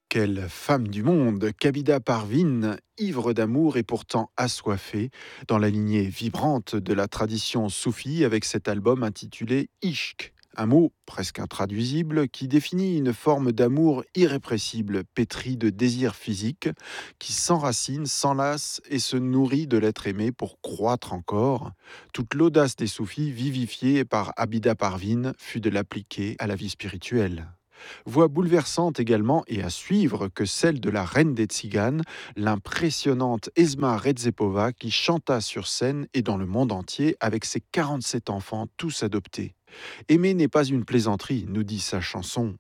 Quelle femme du monde, Kabida Parvin, ivre d'amour et pourtant assoiffée, dans la lignée vibrante de la tradition soufie avec cet album intitulé Ishq. Un mot presque intraduisible qui définit une forme d'amour irrépressible, pétrie de désir physique, qui s'enracine, s'enlace et se nourrit de l'être aimé pour croître encore. Toute l'audace des soufis, vivifiée par Abida Parvin, fut de l'appliquer à la vie spirituelle. Voix bouleversante également et à suivre que celle de la reine des Tziganes, l'impressionnante Esma Redzepova qui chanta sur scène et dans le monde entier avec ses 47 enfants tous adoptés. Aimer n'est pas une plaisanterie, nous dit sa chanson